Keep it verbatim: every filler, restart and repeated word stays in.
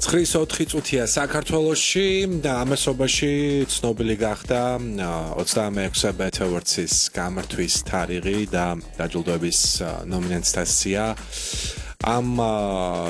ცხრის ოთხი წუთია საქართველოში და ამასობაში ცნობილი გახდა ოცდამეექვსე Bet Awards-ის გამართვის თარიღი და დაჯილდოების ნომინანტთა სია. ამ